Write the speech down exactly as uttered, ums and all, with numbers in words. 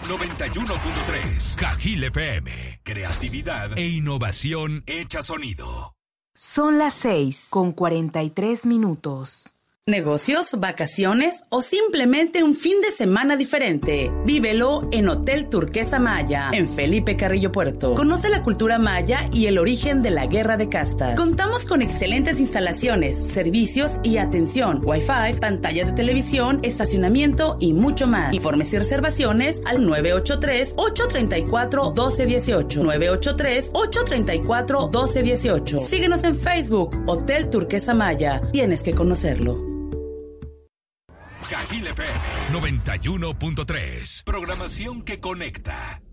noventa y uno punto tres. Cajil F M. Creatividad e innovación hecha sonido. Son las seis con cuarenta y tres minutos. Negocios, vacaciones o simplemente un fin de semana diferente. Vívelo en Hotel Turquesa Maya, en Felipe Carrillo Puerto. Conoce la cultura maya y el origen de la guerra de castas. Contamos con excelentes instalaciones, servicios y atención, Wi-Fi, pantallas de televisión, estacionamiento y mucho más. Informes y reservaciones al nueve ocho tres, ocho tres cuatro, uno dos uno ocho. nueve ocho tres, ocho tres cuatro, uno dos uno ocho. Síguenos en Facebook, Hotel Turquesa Maya. Tienes que conocerlo. Cajil F M noventa y uno punto tres. Programación que conecta.